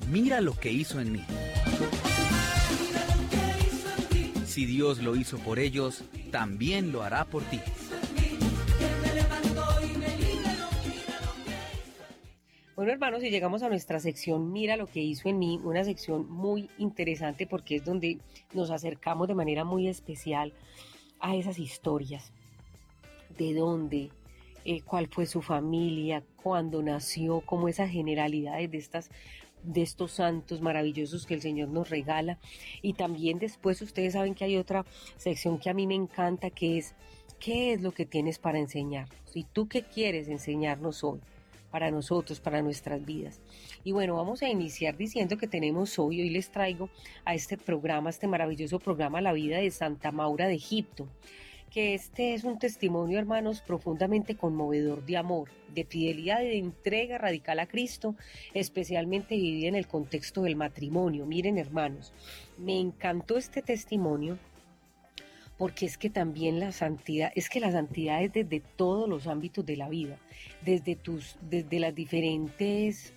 Mira lo que hizo en mí. Si Dios lo hizo por ellos, también lo hará por ti. Bueno, hermanos, y llegamos a nuestra sección Mira lo que hizo en mí, una sección muy interesante porque es donde nos acercamos de manera muy especial a esas historias. De dónde, cuál fue su familia, cuándo nació, como esas generalidades de estos santos maravillosos que el Señor nos regala. Y también después ustedes saben que hay otra sección que a mí me encanta, que es ¿qué es lo que tienes para enseñarnos? ¿Y tú qué quieres enseñarnos hoy? Para nosotros, para nuestras vidas. Y bueno, vamos a iniciar diciendo que hoy les traigo a este programa, este maravilloso programa, La vida de Santa Maura de Egipto, que este es un testimonio, hermanos, profundamente conmovedor de amor, de fidelidad y de entrega radical a Cristo, especialmente vivida en el contexto del matrimonio. Miren, hermanos, me encantó este testimonio porque es que también la santidad es desde todos los ámbitos de la vida, desde las diferentes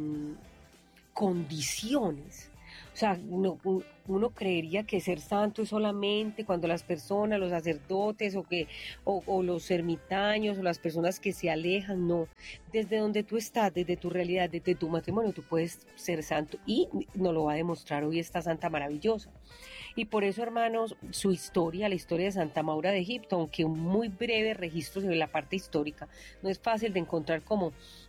condiciones. O sea, uno creería que ser santo es solamente cuando las personas, los sacerdotes o los ermitaños o las personas que se alejan. No, desde donde tú estás, desde tu realidad, desde tu matrimonio, tú puedes ser santo y nos lo va a demostrar hoy esta santa maravillosa. Y por eso, hermanos, la historia de Santa Maura de Egipto, aunque un muy breve registro sobre la parte histórica, no es fácil de encontrar como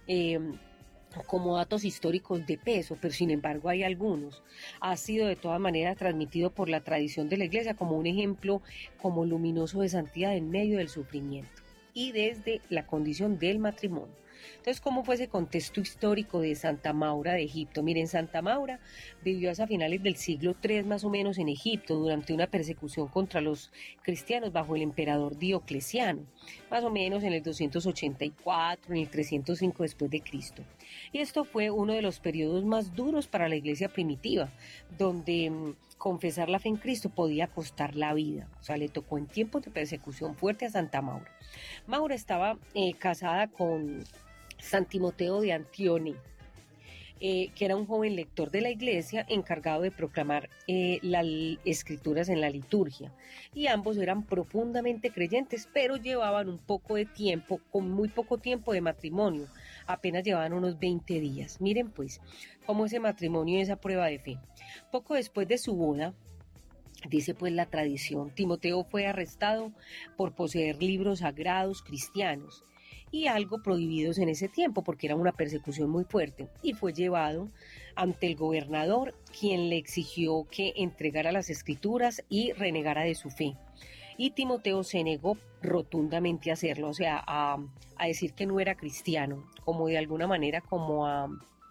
datos históricos de peso, pero sin embargo hay algunos. Ha sido de todas maneras transmitido por la tradición de la Iglesia como un ejemplo como luminoso de santidad en medio del sufrimiento y desde la condición del matrimonio. Entonces, ¿cómo fue ese contexto histórico de Santa Maura de Egipto? Miren, Santa Maura vivió hasta finales del siglo III más o menos en Egipto durante una persecución contra los cristianos bajo el emperador Diocleciano, más o menos en el 284, en el 305 después de Cristo. Y esto fue uno de los periodos más duros para la iglesia primitiva, donde confesar la fe en Cristo podía costar la vida. O sea, le tocó en tiempos de persecución fuerte a Santa Maura. Maura estaba casada con San Timoteo de Antione, que era un joven lector de la iglesia encargado de proclamar las escrituras en la liturgia. Y ambos eran profundamente creyentes, pero llevaban con muy poco tiempo de matrimonio. Apenas llevaban unos 20 días. Miren pues, cómo ese matrimonio y esa prueba de fe. Poco después de su boda, dice pues la tradición, Timoteo fue arrestado por poseer libros sagrados cristianos y algo prohibidos en ese tiempo porque era una persecución muy fuerte, y fue llevado ante el gobernador, quien le exigió que entregara las escrituras y renegara de su fe. Y Timoteo se negó rotundamente a hacerlo, o sea, a decir que no era cristiano, como de alguna manera como a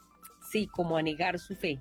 negar su fe.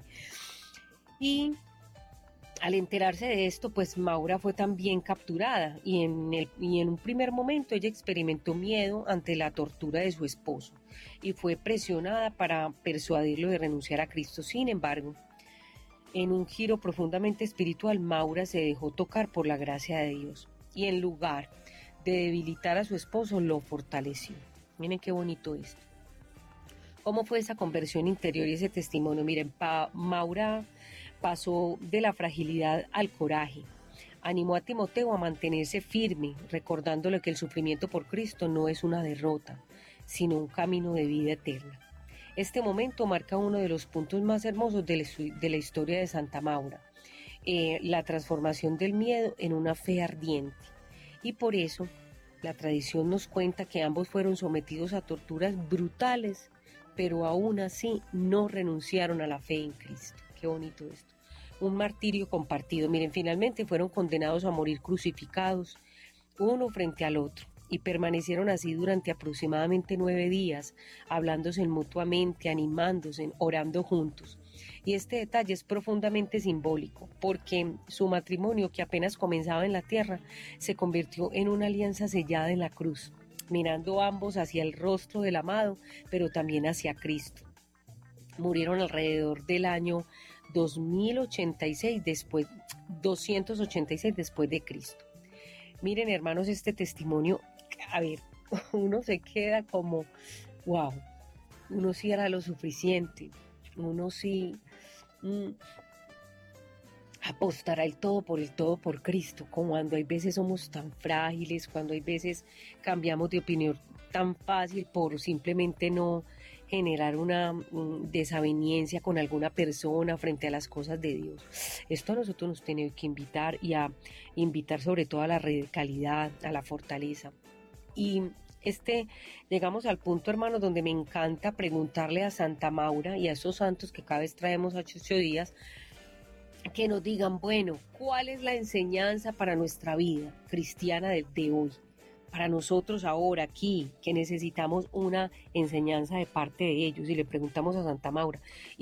Y al enterarse de esto, pues Maura fue también capturada y en un primer momento ella experimentó miedo ante la tortura de su esposo y fue presionada para persuadirlo de renunciar a Cristo. Sin embargo, en un giro profundamente espiritual, Maura se dejó tocar por la gracia de Dios y en lugar de debilitar a su esposo, lo fortaleció. Miren qué bonito esto. ¿Cómo fue esa conversión interior y ese testimonio? Miren, Maura pasó de la fragilidad al coraje. Animó a Timoteo a mantenerse firme, recordándole que el sufrimiento por Cristo no es una derrota, sino un camino de vida eterna. Este momento marca uno de los puntos más hermosos de la historia de Santa Maura, la transformación del miedo en una fe ardiente. Y por eso la tradición nos cuenta que ambos fueron sometidos a torturas brutales, pero aún así no renunciaron a la fe en Cristo. Qué bonito esto. Un martirio compartido. Miren, finalmente fueron condenados a morir crucificados, uno frente al otro, y permanecieron así durante aproximadamente 9 días, hablándose mutuamente, animándose, orando juntos. Y este detalle es profundamente simbólico, porque su matrimonio, que apenas comenzaba en la tierra, se convirtió en una alianza sellada en la cruz, mirando ambos hacia el rostro del amado, pero también hacia Cristo. Murieron alrededor del año 286 después de Cristo. Miren, hermanos, este testimonio, a ver, uno se queda como, wow, uno sí hará lo suficiente. uno sí mm, apostará el todo por Cristo, como cuando hay veces somos tan frágiles, cuando hay veces cambiamos de opinión tan fácil por simplemente no generar una desaveniencia con alguna persona frente a las cosas de Dios. Esto a nosotros nos tiene que invitar y a invitar sobre todo a la radicalidad, a la fortaleza. Y llegamos al punto, hermanos, donde me encanta preguntarle a Santa Maura y a esos santos que cada vez traemos a 8 días, que nos digan, bueno, ¿cuál es la enseñanza para nuestra vida cristiana de hoy? Para nosotros ahora, aquí, que necesitamos una enseñanza de parte de ellos, y le preguntamos a Santa Maura,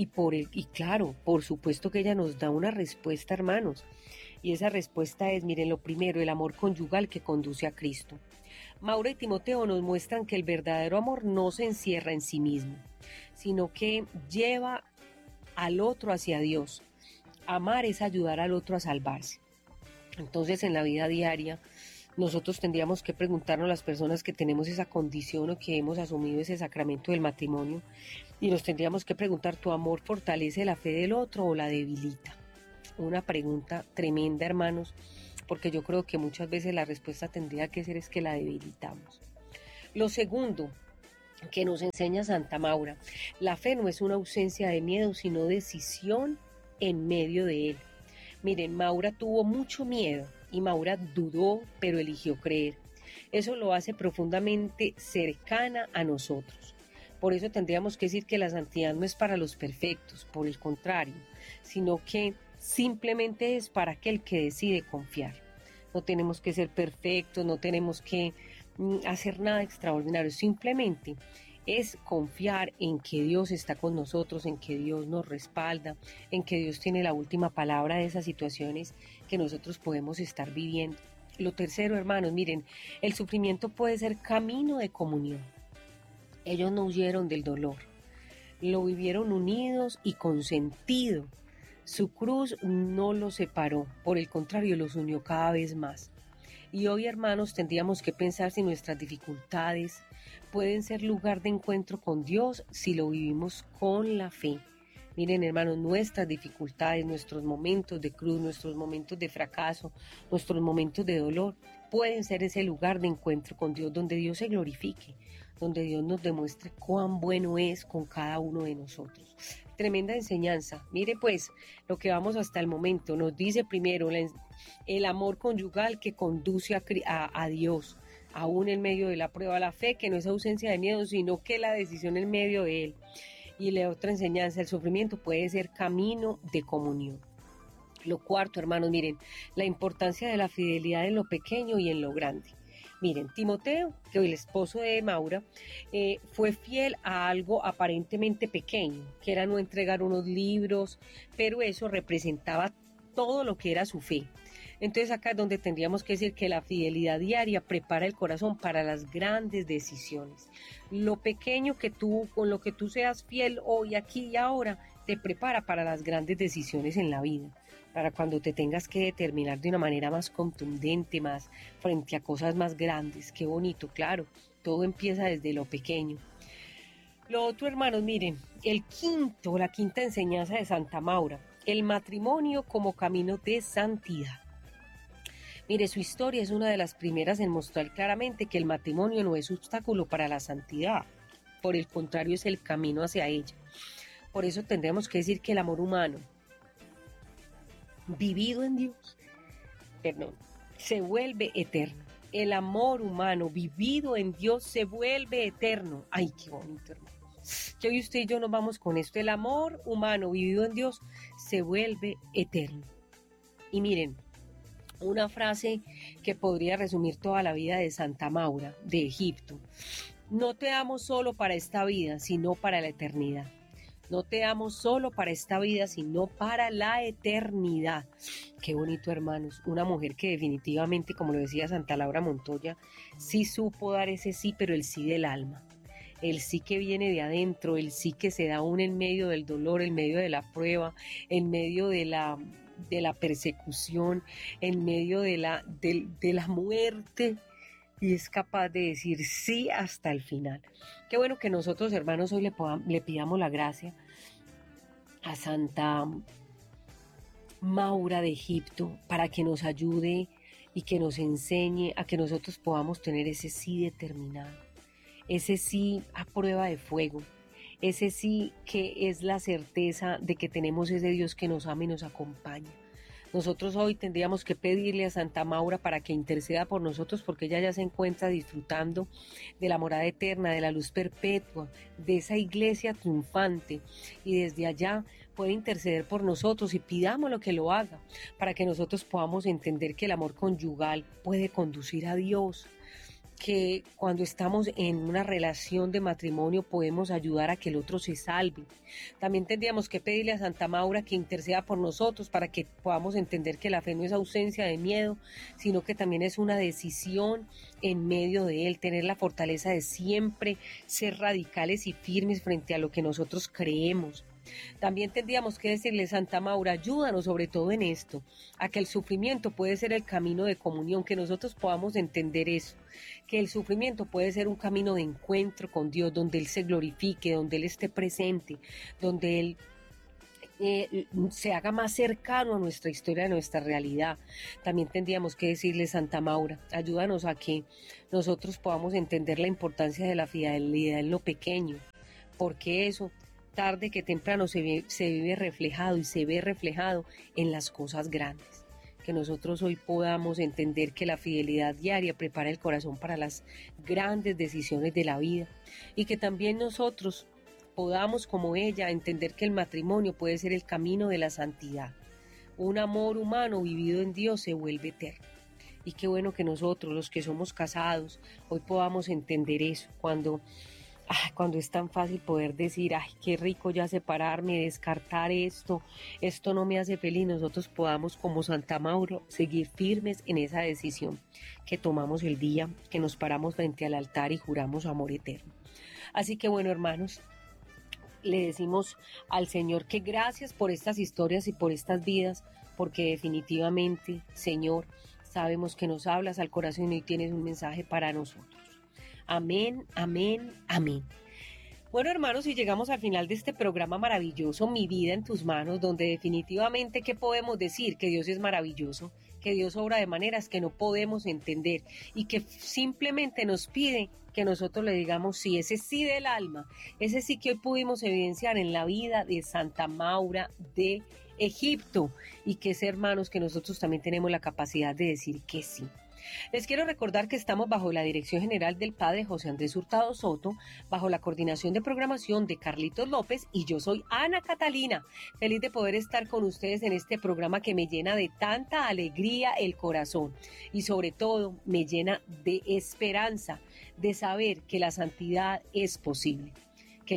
y claro, por supuesto que ella nos da una respuesta, hermanos, y esa respuesta es, miren, lo primero, el amor conyugal que conduce a Cristo. Maura y Timoteo nos muestran que el verdadero amor no se encierra en sí mismo, sino que lleva al otro hacia Dios. Amar es ayudar al otro a salvarse. Entonces, en la vida diaria, nosotros tendríamos que preguntarnos, las personas que tenemos esa condición o que hemos asumido ese sacramento del matrimonio, y nos tendríamos que preguntar, ¿tu amor fortalece la fe del otro o la debilita? Una pregunta tremenda, hermanos, porque yo creo que muchas veces la respuesta tendría que ser es que la debilitamos. Lo segundo que nos enseña Santa Maura, la fe no es una ausencia de miedo, sino decisión en medio de él. Miren, Maura tuvo mucho miedo y Maura dudó, pero eligió creer. Eso lo hace profundamente cercana a nosotros. Por eso tendríamos que decir que la santidad no es para los perfectos, por el contrario, sino que simplemente es para aquel que decide confiar. No tenemos que ser perfectos, no tenemos que hacer nada extraordinario, simplemente es confiar en que Dios está con nosotros, en que Dios nos respalda, en que Dios tiene la última palabra de esas situaciones que nosotros podemos estar viviendo. Lo tercero, hermanos, miren, el sufrimiento puede ser camino de comunión. Ellos no huyeron del dolor, lo vivieron unidos y con sentido. Su cruz no los separó, por el contrario, los unió cada vez más. Y hoy, hermanos, tendríamos que pensar si nuestras dificultades pueden ser lugar de encuentro con Dios si lo vivimos con la fe. Miren, hermanos, nuestras dificultades, nuestros momentos de cruz, nuestros momentos de fracaso, nuestros momentos de dolor, pueden ser ese lugar de encuentro con Dios, donde Dios se glorifique, donde Dios nos demuestre cuán bueno es con cada uno de nosotros. Tremenda enseñanza. Mire pues lo que vamos hasta el momento. Nos dice primero el amor conyugal que conduce a Dios, aún en medio de la prueba, la fe que no es ausencia de miedo, sino que la decisión en medio de él. Y la otra enseñanza, el sufrimiento puede ser camino de comunión. Lo cuarto, hermanos, miren, la importancia de la fidelidad en lo pequeño y en lo grande. Miren, Timoteo, que el esposo de Maura, fue fiel a algo aparentemente pequeño, que era no entregar unos libros, pero eso representaba todo lo que era su fe. Entonces acá es donde tendríamos que decir que la fidelidad diaria prepara el corazón para las grandes decisiones. Lo pequeño que tú, con lo que tú seas fiel hoy, aquí y ahora, te prepara para las grandes decisiones en la vida, para cuando te tengas que determinar de una manera más contundente, más frente a cosas más grandes. Qué bonito, claro, todo empieza desde lo pequeño. Lo otro, hermanos, miren, la quinta enseñanza de Santa Maura, el matrimonio como camino de santidad. Mire, su historia es una de las primeras en mostrar claramente que el matrimonio no es obstáculo para la santidad, por el contrario es el camino hacia ella. Por eso tendremos que decir que el amor humano, vivido en Dios, se vuelve eterno. El amor humano vivido en Dios se vuelve eterno. Ay, qué bonito, hermano. Que hoy usted y yo nos vamos con esto. El amor humano vivido en Dios se vuelve eterno. Y miren, una frase que podría resumir toda la vida de Santa Maura, de Egipto. No te amo solo para esta vida, sino para la eternidad. No te amo solo para esta vida, sino para la eternidad. Qué bonito, hermanos. Una mujer que definitivamente, como lo decía Santa Laura Montoya, sí supo dar ese sí, pero el sí del alma. El sí que viene de adentro, el sí que se da aún en medio del dolor, en medio de la prueba, en medio de la persecución, en medio de la muerte, y es capaz de decir sí hasta el final. Qué bueno que nosotros, hermanos, hoy le pidamos la gracia a Santa Maura de Egipto para que nos ayude y que nos enseñe a que nosotros podamos tener ese sí determinado, ese sí a prueba de fuego, ese sí que es la certeza de que tenemos ese Dios que nos ama y nos acompaña. Nosotros hoy tendríamos que pedirle a Santa Maura para que interceda por nosotros, porque ella ya se encuentra disfrutando de la morada eterna, de la luz perpetua, de esa iglesia triunfante, y desde allá puede interceder por nosotros, y pidámoslo que lo haga, para que nosotros podamos entender que el amor conyugal puede conducir a Dios, que cuando estamos en una relación de matrimonio podemos ayudar a que el otro se salve. También tendríamos que pedirle a Santa Maura que interceda por nosotros para que podamos entender que la fe no es ausencia de miedo, sino que también es una decisión en medio de él, tener la fortaleza de siempre ser radicales y firmes frente a lo que nosotros creemos. También tendríamos que decirle, Santa Maura, ayúdanos sobre todo en esto, a que el sufrimiento puede ser el camino de comunión, que nosotros podamos entender eso, que el sufrimiento puede ser un camino de encuentro con Dios, donde Él se glorifique, donde Él esté presente, donde Él se haga más cercano a nuestra historia, a nuestra realidad. También tendríamos que decirle, Santa Maura, ayúdanos a que nosotros podamos entender la importancia de la fidelidad en lo pequeño, porque eso tarde que temprano se vive reflejado y se ve reflejado en las cosas grandes. Que nosotros hoy podamos entender que la fidelidad diaria prepara el corazón para las grandes decisiones de la vida, y que también nosotros podamos, como ella, entender que el matrimonio puede ser el camino de la santidad. Un amor humano vivido en Dios se vuelve eterno. Y qué bueno que nosotros, los que somos casados, hoy podamos entender eso, cuando es tan fácil poder decir, ay, qué rico ya separarme, descartar esto no me hace feliz. Nosotros podamos, como Santa Maura, seguir firmes en esa decisión que tomamos el día que nos paramos frente al altar y juramos amor eterno. Así que bueno, hermanos, le decimos al Señor que gracias por estas historias y por estas vidas, porque definitivamente, Señor, sabemos que nos hablas al corazón y tienes un mensaje para nosotros. Amén, amén, amén. Bueno, hermanos, y llegamos al final de este programa maravilloso, Mi Vida en Tus Manos, donde definitivamente, ¿qué podemos decir? Que Dios es maravilloso, que Dios obra de maneras que no podemos entender, y que simplemente nos pide que nosotros le digamos sí, ese sí del alma, ese sí que hoy pudimos evidenciar en la vida de Santa Maura de Egipto, y que es, hermanos, que nosotros también tenemos la capacidad de decir que sí. Les quiero recordar que estamos bajo la dirección general del Padre José Andrés Hurtado Soto, bajo la coordinación de programación de Carlitos López, y yo soy Ana Catalina, feliz de poder estar con ustedes en este programa que me llena de tanta alegría el corazón, y sobre todo me llena de esperanza, de saber que la santidad es posible, que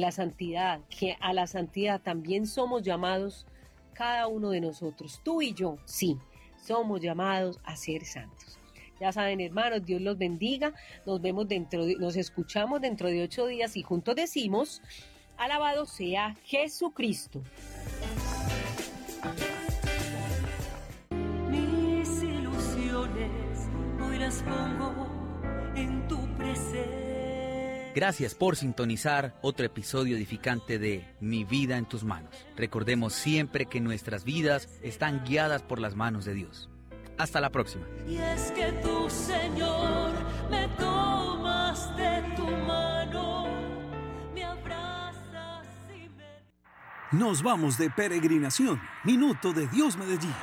a la santidad también somos llamados cada uno de nosotros, tú y yo, sí, somos llamados a ser santos. Ya saben, hermanos, Dios los bendiga. Nos escuchamos dentro de 8 días y juntos decimos, alabado sea Jesucristo. Mis ilusiones hoy las pongo en tu presencia. Gracias por sintonizar otro episodio edificante de Mi Vida en Tus Manos. Recordemos siempre que nuestras vidas están guiadas por las manos de Dios. Hasta la próxima. Y es que tú, Señor, me tomas de tu mano, me abrazas y me... Nos vamos de peregrinación. Minuto de Dios Medellín.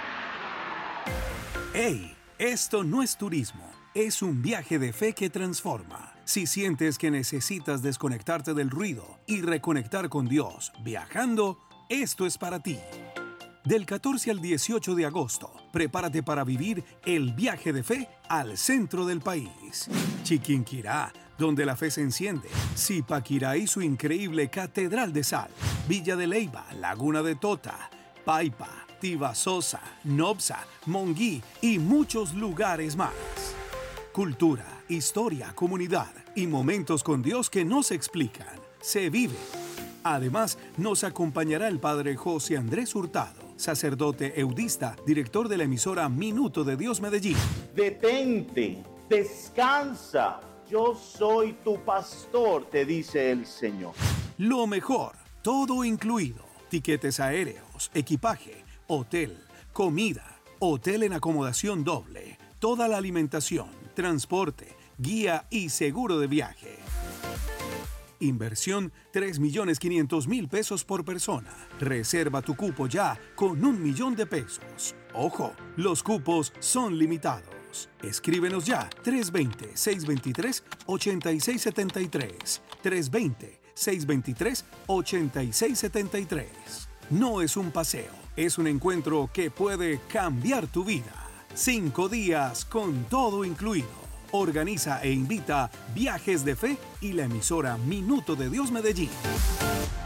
¡Hey! Esto no es turismo. Es un viaje de fe que transforma. Si sientes que necesitas desconectarte del ruido y reconectar con Dios viajando, esto es para ti. Del 14 al 18 de agosto, prepárate para vivir el viaje de fe al centro del país. Chiquinquirá, donde la fe se enciende. Zipaquirá y su increíble Catedral de Sal. Villa de Leyva, Laguna de Tota, Paipa, Tibasosa, Nopsa, Monguí y muchos lugares más. Cultura, historia, comunidad y momentos con Dios que no se explican, se viven. Además, nos acompañará el Padre José Andrés Hurtado, sacerdote eudista, director de la emisora Minuto de Dios Medellín. Detente, descansa, yo soy tu pastor, te dice el Señor. Lo mejor, todo incluido. tiquetes aéreos, equipaje, hotel, comida, hotel en acomodación doble, toda la alimentación, transporte, guía y seguro de viaje. Inversión 3.500.000 pesos por persona. Reserva tu cupo ya con 1 millón de pesos. Ojo, los cupos son limitados. Escríbenos ya 320-623-8673. 320-623-8673. No es un paseo, es un encuentro que puede cambiar tu vida. 5 días con todo incluido. Organiza e invita Viajes de Fe y la emisora Minuto de Dios Medellín.